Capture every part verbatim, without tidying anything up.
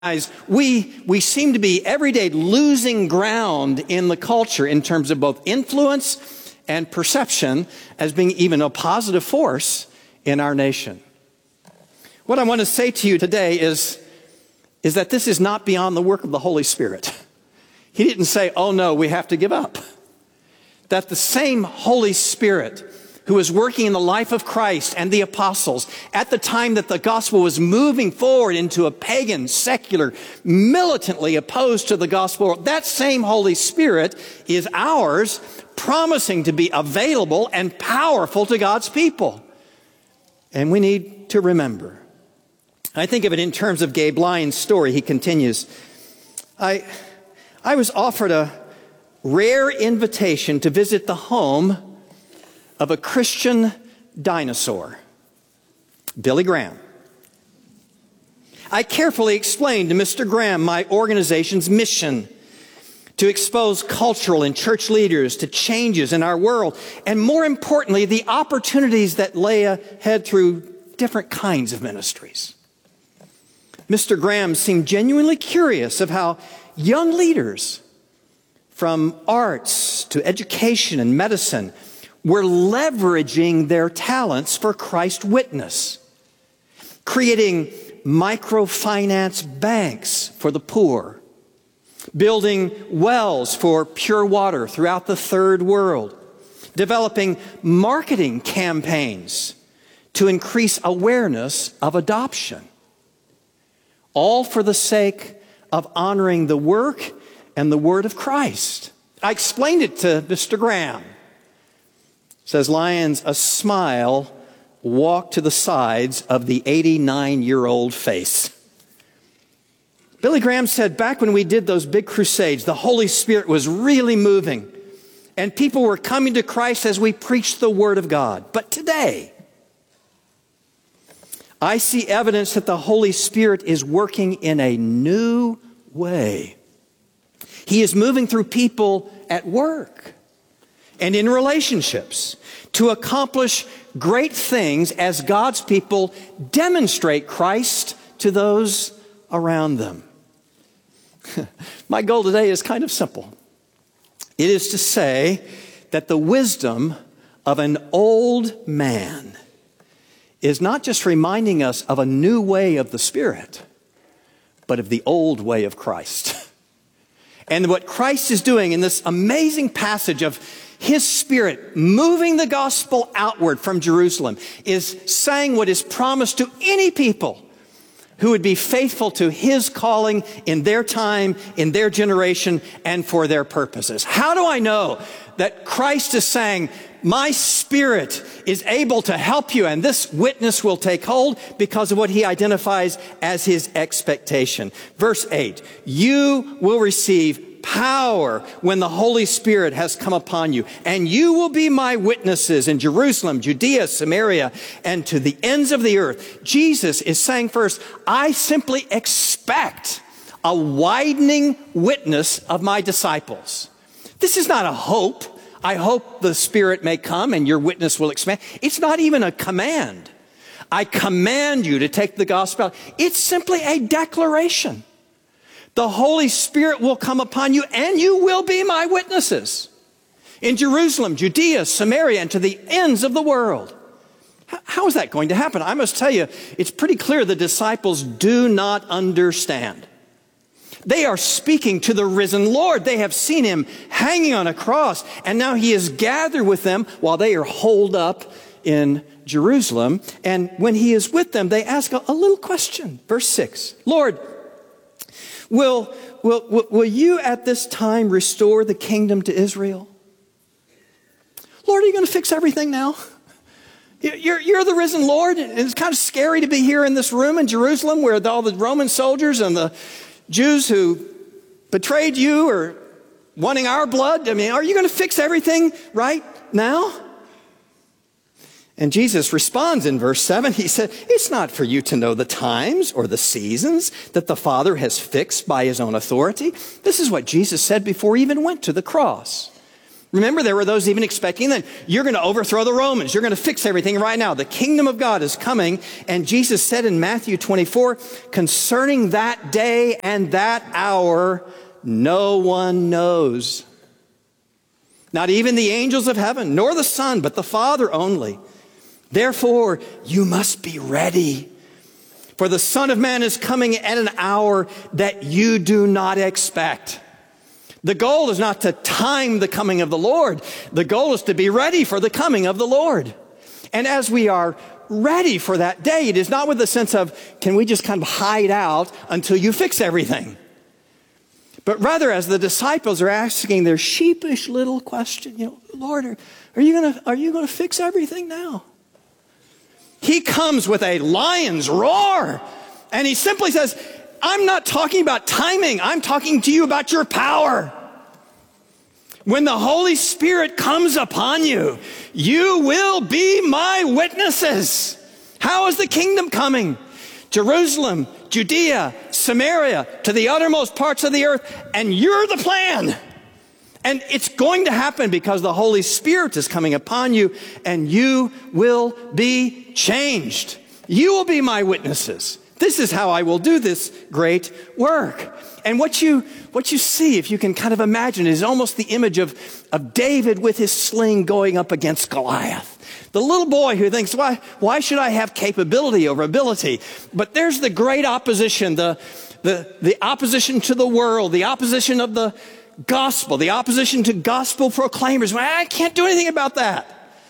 We, we seem to be every day losing ground in the culture in terms of both influence and perception as being even a positive force in our nation. What I want to say to you today is, is that this is not beyond the work of the Holy Spirit. He didn't say, oh no, we have to give up. That the same Holy Spirit who was working in the life of Christ and the apostles at the time that the gospel was moving forward into a pagan, secular, militantly opposed to the gospel world, that same Holy Spirit is ours, promising to be available and powerful to God's people. And we need to remember. I think of it in terms of Gabe Lyons' story. He continues, I, I was offered a rare invitation to visit the home of a Christian dinosaur, Billy Graham. I carefully explained to Mister Graham my organization's mission to expose cultural and church leaders to changes in our world, and more importantly, the opportunities that lay ahead through different kinds of ministries. Mister Graham seemed genuinely curious of how young leaders from arts to education and medicine were leveraging their talents for Christ's witness, creating microfinance banks for the poor, building wells for pure water throughout the third world, developing marketing campaigns to increase awareness of adoption, all for the sake of honoring the work and the word of Christ. I explained it to Mister Graham. Says Lyons, a smile walked to the sides of the eighty-nine-year-old face. Billy Graham said, back when we did those big crusades, the Holy Spirit was really moving, and people were coming to Christ as we preached the Word of God. But today, I see evidence that the Holy Spirit is working in a new way. He is moving through people at work and in relationships to accomplish great things as God's people demonstrate Christ to those around them. My goal today is kind of simple. It is to say that the wisdom of an old man is not just reminding us of a new way of the Spirit, but of the old way of Christ. And what Christ is doing in this amazing passage of His Spirit moving the gospel outward from Jerusalem is saying what is promised to any people who would be faithful to His calling in their time, in their generation, and for their purposes. How do I know that Christ is saying, my Spirit is able to help you, and this witness will take hold because of what He identifies as His expectation? Verse eight, you will receive power when the Holy Spirit has come upon you, and you will be my witnesses in Jerusalem, Judea, Samaria, and to the ends of the earth. Jesus is saying first, I simply expect a widening witness of my disciples. This is not a hope. I hope the Spirit may come and your witness will expand. It's not even a command. I command you to take the gospel out. It's simply a declaration. The Holy Spirit will come upon you, and you will be my witnesses in Jerusalem, Judea, Samaria, and to the ends of the world. How is that going to happen? I must tell you, it's pretty clear the disciples do not understand. They are speaking to the risen Lord. They have seen Him hanging on a cross, and now He is gathered with them while they are holed up in Jerusalem. And when He is with them, they ask a, a little question. Verse six, Lord, Will, will, will, will you at this time restore the kingdom to Israel? Lord, are you going to fix everything now? You're, you're the risen Lord, and it's kind of scary to be here in this room in Jerusalem where all the Roman soldiers and the Jews who betrayed you are wanting our blood. I mean, are you going to fix everything right now? And Jesus responds in verse seven. He said, it's not for you to know the times or the seasons that the Father has fixed by His own authority. This is what Jesus said before He even went to the cross. Remember, there were those even expecting that you're going to overthrow the Romans. You're going to fix everything right now. The kingdom of God is coming. And Jesus said in Matthew twenty-four, concerning that day and that hour, no one knows. Not even the angels of heaven, nor the Son, but the Father only. Therefore, you must be ready. For the Son of Man is coming at an hour that you do not expect. The goal is not to time the coming of the Lord. The goal is to be ready for the coming of the Lord. And as we are ready for that day, it is not with the sense of, can we just kind of hide out until you fix everything? But rather, as the disciples are asking their sheepish little question, you know, Lord, are, are you gonna, are you gonna fix everything now? He comes with a lion's roar, and he simply says, I'm not talking about timing. I'm talking to you about your power. When the Holy Spirit comes upon you, you will be my witnesses. How is the kingdom coming? Jerusalem, Judea, Samaria, to the uttermost parts of the earth, and you're the plan. And it's going to happen because the Holy Spirit is coming upon you, and you will be changed. You will be my witnesses. This is how I will do this great work. And what you, what you see, if you can kind of imagine, is almost the image of, of David with his sling going up against Goliath. The little boy who thinks, why, why should I have capability over ability? But there's the great opposition, the, the, the opposition to the world, the opposition of the gospel, the opposition to gospel proclaimers. Well, I can't do anything about that.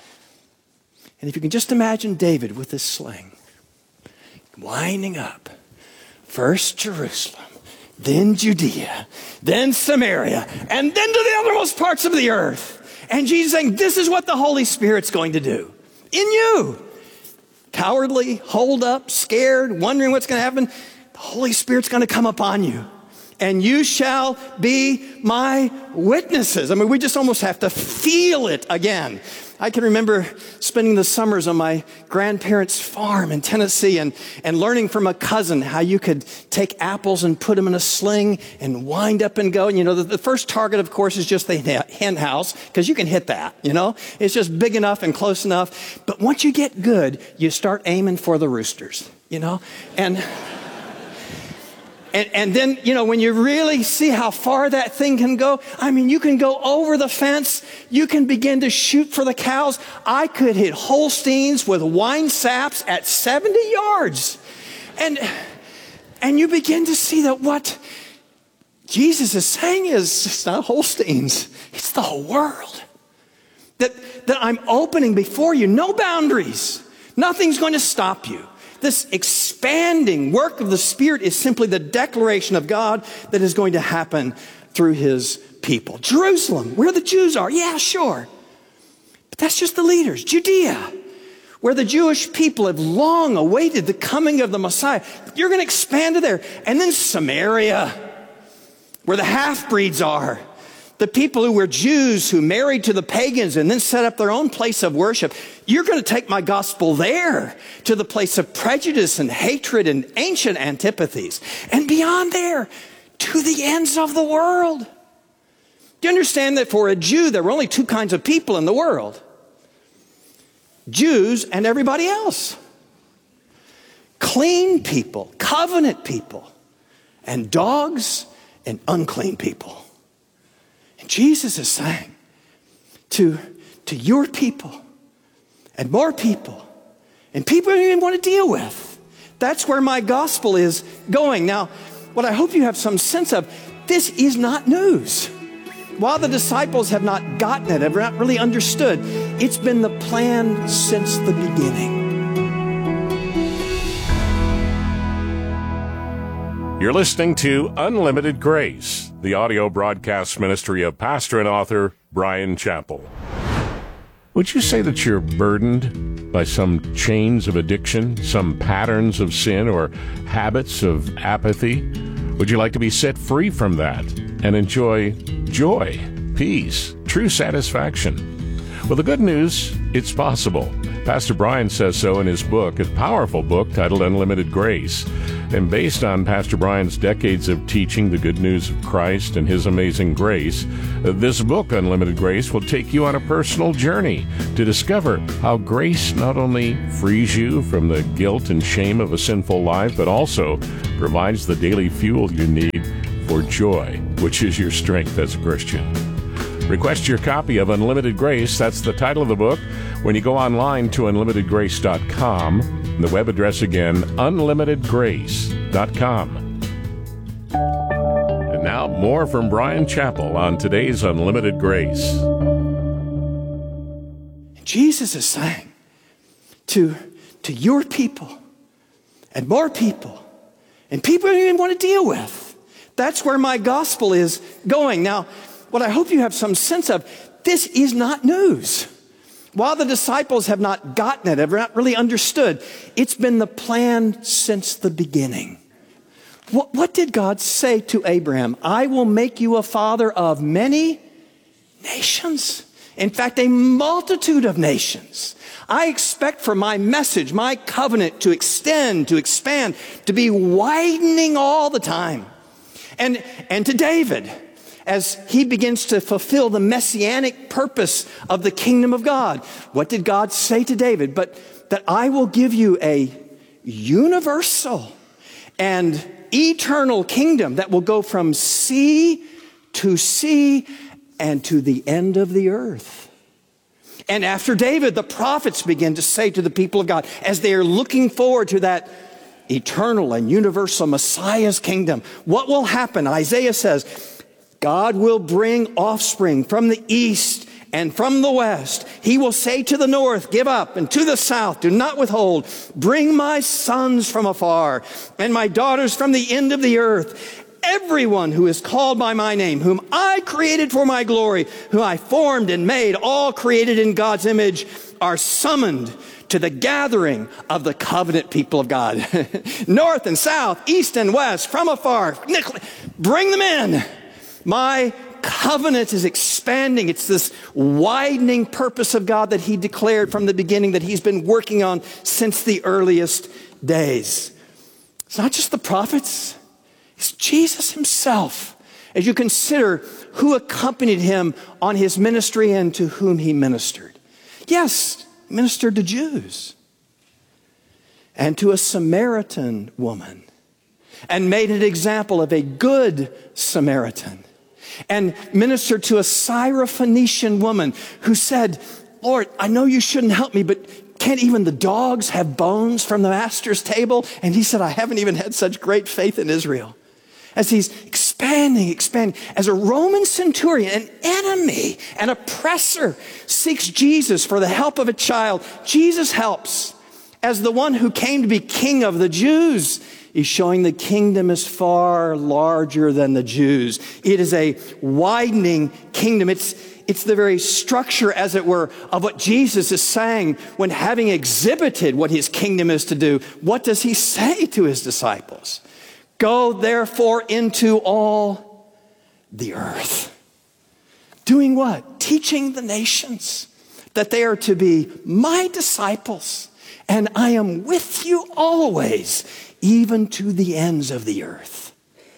And if you can just imagine David with his sling, winding up, first Jerusalem, then Judea, then Samaria, and then to the uttermost parts of the earth. And Jesus saying, this is what the Holy Spirit's going to do in you. Cowardly, holed up, scared, wondering what's going to happen. The Holy Spirit's going to come upon you. And you shall be my witnesses. I mean, we just almost have to feel it again. I can remember spending the summers on my grandparents' farm in Tennessee and, and learning from a cousin how you could take apples and put them in a sling and wind up and go. And, you know, the, the first target, of course, is just the hen house, because you can hit that, you know. It's just big enough and close enough. But once you get good, you start aiming for the roosters, you know. And... And, and then, you know, when you really see how far that thing can go, I mean, you can go over the fence. You can begin to shoot for the cows. I could hit Holsteins with wine saps at seventy yards. And, and you begin to see that what Jesus is saying is, it's not Holsteins. It's the whole world. That, that I'm opening before you. No boundaries. Nothing's going to stop you. This expanding work of the Spirit is simply the declaration of God that is going to happen through his people. Jerusalem, where the Jews are, yeah, sure. But that's just the leaders. Judea, where the Jewish people have long awaited the coming of the Messiah. You're going to expand to there. And then Samaria, where the half-breeds are. The people who were Jews who married to the pagans and then set up their own place of worship. You're going to take my gospel there to the place of prejudice and hatred and ancient antipathies. And beyond there, to the ends of the world. Do you understand that for a Jew, there were only two kinds of people in the world? Jews and everybody else. Clean people, covenant people, and dogs and unclean people. And Jesus is saying to, to your people and more people and people you didn't want to deal with, that's where my gospel is going. Now, what I hope you have some sense of, this is not news. While the disciples have not gotten it, have not really understood, it's been the plan since the beginning. You're listening to Unlimited Grace, the audio broadcast ministry of pastor and author Bryan Chapell. Would you say that you're burdened by some chains of addiction, some patterns of sin, or habits of apathy? Would you like to be set free from that and enjoy joy, peace, true satisfaction? Well, the good news, it's possible. Pastor Brian says so in his book, a powerful book titled Unlimited Grace. And based on Pastor Brian's decades of teaching the good news of Christ and his amazing grace, this book, Unlimited Grace, will take you on a personal journey to discover how grace not only frees you from the guilt and shame of a sinful life, but also provides the daily fuel you need for joy, which is your strength as a Christian. Request your copy of Unlimited Grace. That's the title of the book. When you go online to unlimited grace dot com, the web address again, unlimited grace dot com. And now, more from Brian Chappell on today's Unlimited Grace. Jesus is saying to, to your people and more people and people you don't even want to deal with, that's where my gospel is going. Now, what I hope you have some sense of, this is not news. While the disciples have not gotten it, have not really understood, it's been the plan since the beginning. What, what did God say to Abraham? I will make you a father of many nations. In fact, a multitude of nations. I expect for my message, my covenant to extend, to expand, to be widening all the time. And, and to David, as he begins to fulfill the messianic purpose of the kingdom of God. What did God say to David? But that I will give you a universal and eternal kingdom that will go from sea to sea and to the end of the earth. And after David, the prophets begin to say to the people of God, as they are looking forward to that eternal and universal Messiah's kingdom, what will happen? Isaiah says, God will bring offspring from the east and from the west. He will say to the north, give up, and to the south, do not withhold. Bring my sons from afar and my daughters from the end of the earth. Everyone who is called by my name, whom I created for my glory, whom I formed and made, all created in God's image, are summoned to the gathering of the covenant people of God. North and south, east and west, from afar, bring them in. My covenant is expanding. It's this widening purpose of God that he declared from the beginning, that he's been working on since the earliest days. It's not just the prophets. It's Jesus himself. As you consider who accompanied him on his ministry and to whom he ministered. Yes, he ministered to Jews and to a Samaritan woman and made an example of a good Samaritan. And ministered to a Syrophoenician woman who said, Lord, I know you shouldn't help me, but can't even the dogs have bones from the master's table? And he said, I haven't even had such great faith in Israel. As he's expanding, expanding, as a Roman centurion, an enemy, an oppressor, seeks Jesus for the help of a child, Jesus helps. As the one who came to be king of the Jews, is showing the kingdom is far larger than the Jews. It is a widening kingdom. It's, it's the very structure, as it were, of what Jesus is saying when, having exhibited what his kingdom is to do, what does he say to his disciples? Go therefore into all the earth. Doing what? Teaching the nations that they are to be my disciples, and I am with you always, even to the ends of the earth.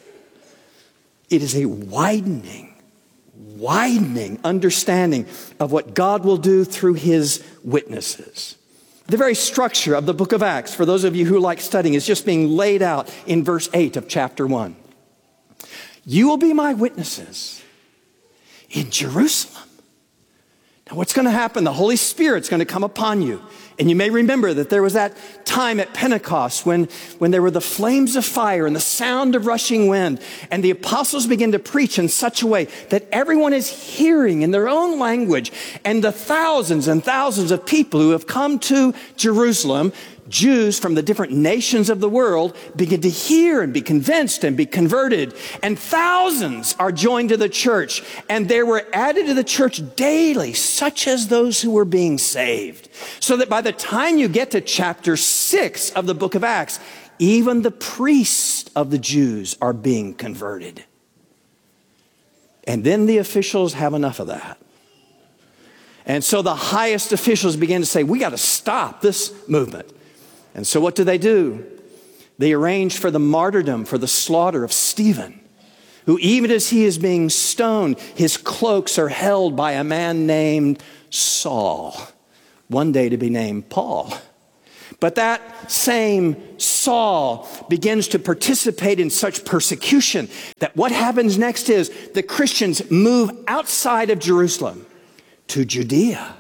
It is a widening, widening understanding of what God will do through his witnesses. The very structure of the book of Acts, for those of you who like studying, is just being laid out in verse eight of chapter one. You will be my witnesses in Jerusalem. Now what's going to happen? The Holy Spirit's going to come upon you. And you may remember that there was that time at Pentecost when, when there were the flames of fire and the sound of rushing wind. And the apostles began to preach in such a way that everyone is hearing in their own language. And the thousands and thousands of people who have come to Jerusalem, Jews from the different nations of the world, begin to hear and be convinced and be converted. And thousands are joined to the church. And there were added to the church daily, such as those who were being saved. So that by the time you get to chapter six of the book of Acts, even the priests of the Jews are being converted. And then the officials have enough of that. And so the highest officials began to say, we got to stop this movement. And so what do they do? They arrange for the martyrdom, for the slaughter of Stephen, who even as he is being stoned, his cloaks are held by a man named Saul, one day to be named Paul. But that same Saul begins to participate in such persecution that what happens next is the Christians move outside of Jerusalem to Judea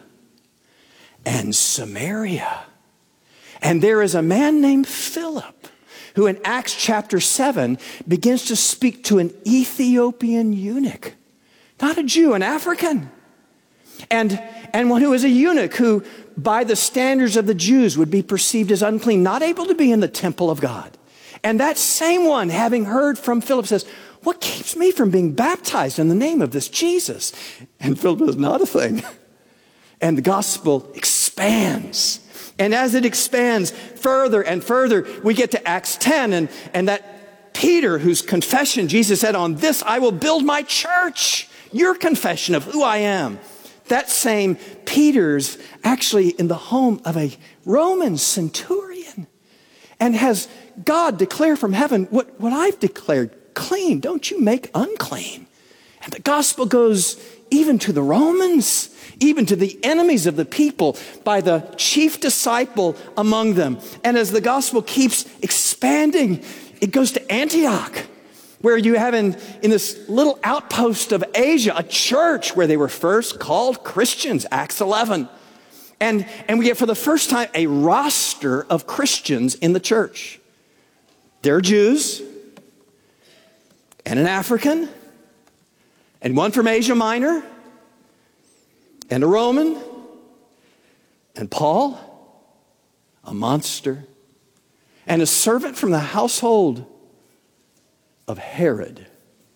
and Samaria. And there is a man named Philip who in Acts chapter seven begins to speak to an Ethiopian eunuch, not a Jew, an African. And, and one who is a eunuch who by the standards of the Jews would be perceived as unclean, not able to be in the temple of God. And that same one, having heard from Philip, says, what keeps me from being baptized in the name of this Jesus? And Philip says, not a thing. And the gospel expands. And as it expands further and further, we get to Acts ten, and, and that Peter, whose confession Jesus said, on this I will build my church. Your confession of who I am. That same Peter's actually in the home of a Roman centurion and has God declare from heaven, what, what I've declared clean, don't you make unclean. And the gospel goes even to the Romans, even to the enemies of the people by the chief disciple among them. And as the gospel keeps expanding, it goes to Antioch, where you have in, in this little outpost of Asia, a church where they were first called Christians, Acts eleven. And, and we get for the first time a roster of Christians in the church. There are Jews, and an African, and one from Asia Minor, and a Roman, and Paul, a monster, and a servant from the household of Herod,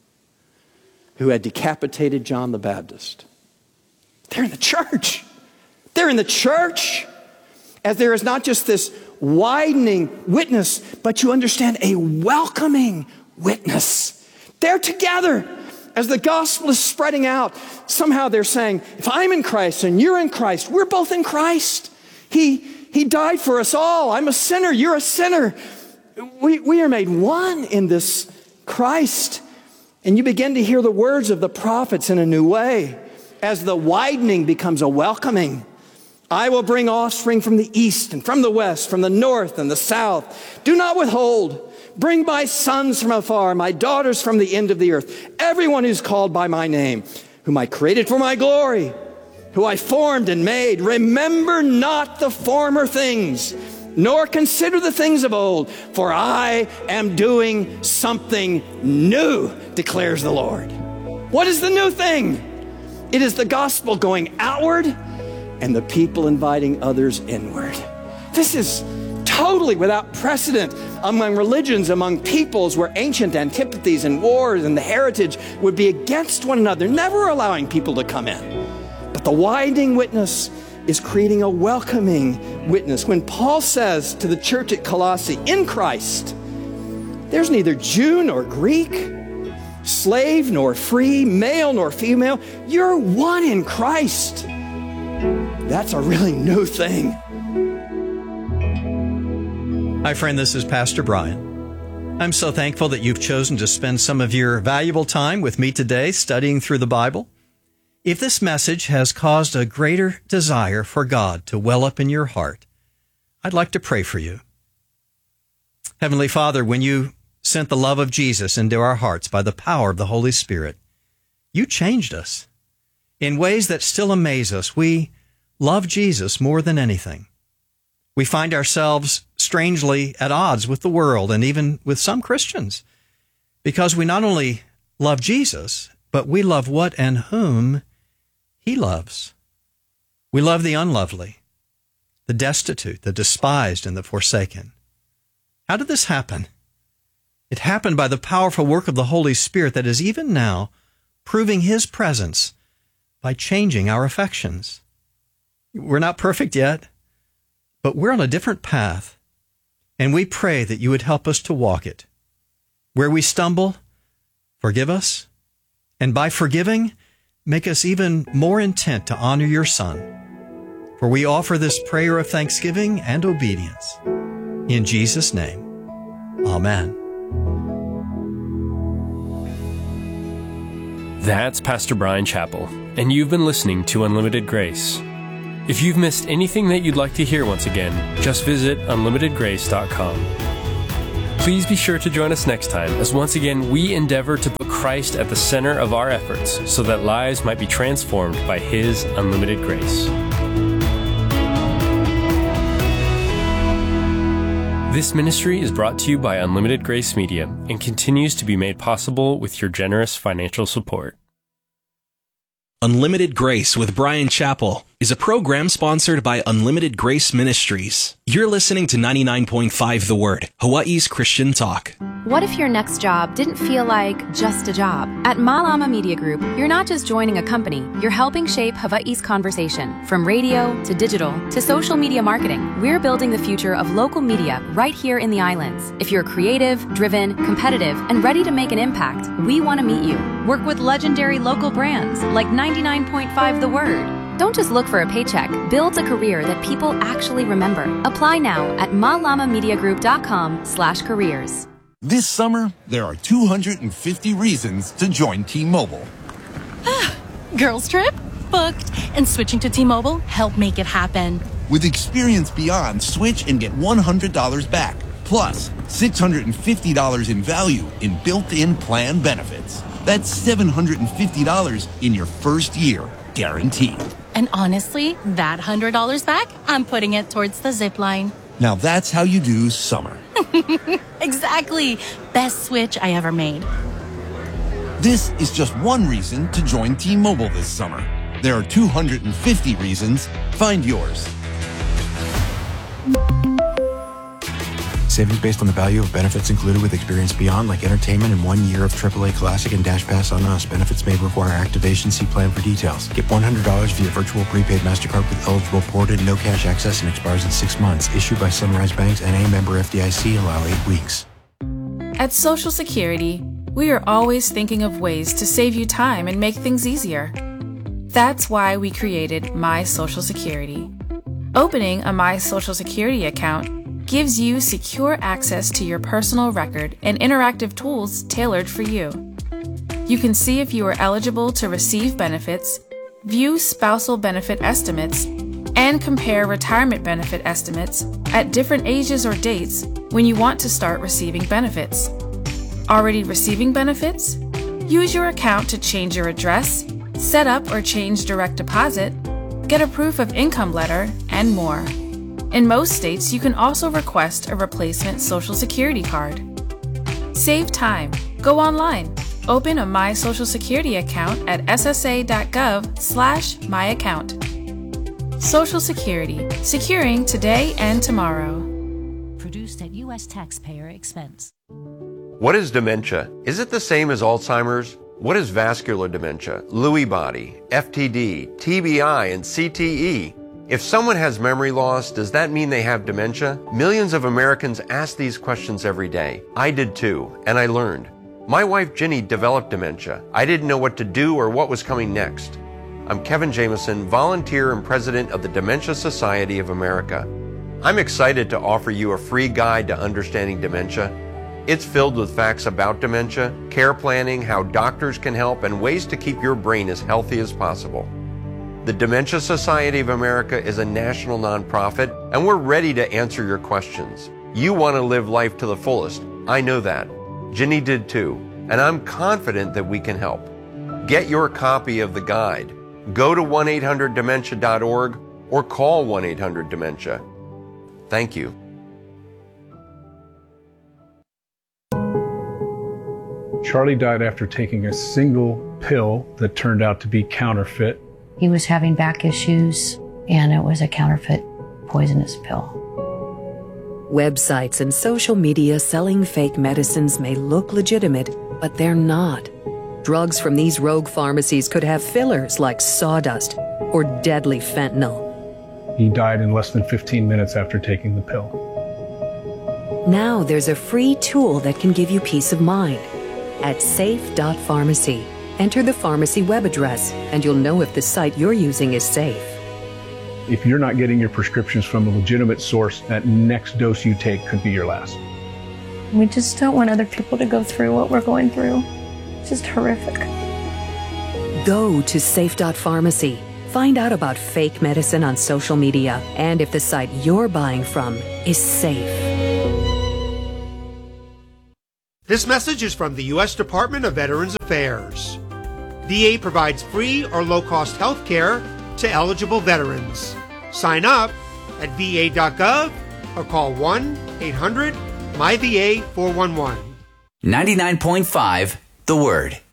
who had decapitated John the Baptist. They're in the church. They're in the church. As there is not just this widening witness, but you understand a welcoming witness. They're together. As the gospel is spreading out, somehow they're saying, if I'm in Christ and you're in Christ, we're both in Christ. He, he died for us all. I'm a sinner. You're a sinner. We, we are made one in this Christ. And you begin to hear the words of the prophets in a new way as the widening becomes a welcoming. I will bring offspring from the east and from the west, from the north and the south. Do not withhold. Bring my sons from afar, my daughters from the end of the earth. Everyone who's called by my name, whom I created for my glory, who I formed and made. Remember not the former things, nor consider the things of old, for I am doing something new, declares the Lord. What is the new thing? It is the gospel going outward and the people inviting others inward. This is totally without precedent among religions, among peoples where ancient antipathies and wars and the heritage would be against one another, never allowing people to come in. But the widening witness is creating a welcoming witness. When Paul says to the church at Colossae, in Christ, there's neither Jew nor Greek, slave nor free, male nor female. You're one in Christ. That's a really new thing. Hi, friend, this is Pastor Brian. I'm so thankful that you've chosen to spend some of your valuable time with me today studying through the Bible. If this message has caused a greater desire for God to well up in your heart, I'd like to pray for you. Heavenly Father, when you sent the love of Jesus into our hearts by the power of the Holy Spirit, you changed us in ways that still amaze us. We love Jesus more than anything. We find ourselves strangely at odds with the world and even with some Christians because we not only love Jesus, but we love what and whom He loves. We love the unlovely, the destitute, the despised, and the forsaken. How did this happen? It happened by the powerful work of the Holy Spirit that is even now proving His presence by changing our affections. We're not perfect yet, but we're on a different path, and we pray that you would help us to walk it. Where we stumble, forgive us, and by forgiving, make us even more intent to honor your Son. For we offer this prayer of thanksgiving and obedience. In Jesus' name, amen. That's Pastor Brian Chappell, and you've been listening to Unlimited Grace. If you've missed anything that you'd like to hear once again, just visit unlimited grace dot com. Please be sure to join us next time as once again we endeavor to put Christ at the center of our efforts so that lives might be transformed by His unlimited grace. This ministry is brought to you by Unlimited Grace Media and continues to be made possible with your generous financial support. Unlimited Grace with Brian Chappell is a program sponsored by Unlimited Grace Ministries. You're listening to ninety-nine point five The Word, Hawaii's Christian talk. What if your next job didn't feel like just a job? At Malama Media Group, you're not just joining a company, you're helping shape Hawaii's conversation. From radio to digital to social media marketing, we're building the future of local media right here in the islands. If you're creative, driven, competitive, and ready to make an impact, we want to meet you. Work with legendary local brands like ninety-nine point five The Word. Don't just look for a paycheck. Build a career that people actually remember. Apply now at malama media group dot com slash careers. This summer, there are two hundred fifty reasons to join T-Mobile. Girls trip? Booked. And switching to T-Mobile helped make it happen. With Experience Beyond, switch and get one hundred dollars back. Plus, six hundred fifty dollars in value in built-in plan benefits. That's seven hundred fifty dollars in your first year, guaranteed. And honestly, that one hundred dollars back, I'm putting it towards the zip line. Now that's how you do summer. Exactly. Best switch I ever made. This is just one reason to join T-Mobile this summer. There are two hundred fifty reasons. Find yours. Savings based on the value of benefits included with Experience Beyond, like entertainment and one year of triple A Classic and Dash Pass on Us. Benefits may require activation. See plan for details. Get one hundred dollars via virtual prepaid MasterCard with eligible ported, no cash access, and expires in six months. Issued by Sunrise Banks, N A member F D I C. Allow eight weeks. At Social Security, we are always thinking of ways to save you time and make things easier. That's why we created My Social Security. Opening a My Social Security account gives you secure access to your personal record and interactive tools tailored for you. You can see if you are eligible to receive benefits, view spousal benefit estimates, and compare retirement benefit estimates at different ages or dates when you want to start receiving benefits. Already receiving benefits? Use your account to change your address, set up or change direct deposit, get a proof of income letter, and more. In most states, you can also request a replacement Social Security card. Save time. Go online. Open a My Social Security account at s s a dot gov slash my account. Social Security. Securing today and tomorrow. Produced at U S taxpayer expense. What is dementia? Is it the same as Alzheimer's? What is vascular dementia, Lewy body, F T D, T B I, and C T E? If someone has memory loss, does that mean they have dementia? Millions of Americans ask these questions every day. I did too, and I learned. My wife Ginny developed dementia. I didn't know what to do or what was coming next. I'm Kevin Jameson, volunteer and president of the Dementia Society of America. I'm excited to offer you a free guide to understanding dementia. It's filled with facts about dementia, care planning, how doctors can help, and ways to keep your brain as healthy as possible. The Dementia Society of America is a national nonprofit, and we're ready to answer your questions. You want to live life to the fullest. I know that. Ginny did too, and I'm confident that we can help. Get your copy of the guide. Go to one eight hundred dementia dot org or call one eight hundred dementia. Thank you. Charlie died after taking a single pill that turned out to be counterfeit. He was having back issues, and it was a counterfeit poisonous pill. Websites and social media selling fake medicines may look legitimate, but they're not. Drugs from these rogue pharmacies could have fillers like sawdust or deadly fentanyl. He died in less than fifteen minutes after taking the pill. Now there's a free tool that can give you peace of mind. At safe dot pharmacy, Enter the pharmacy web address, and you'll know if the site you're using is safe. If you're not getting your prescriptions from a legitimate source, that next dose you take could be your last. We just don't want other people to go through what we're going through. It's just horrific. Go to safe dot pharmacy. Find out about fake medicine on social media and if the site you're buying from is safe. This message is from the U S Department of Veterans Affairs. V A provides free or low-cost health care to eligible veterans. Sign up at V A dot gov or call one eight hundred M Y V A four one one. ninety-nine point five The Word.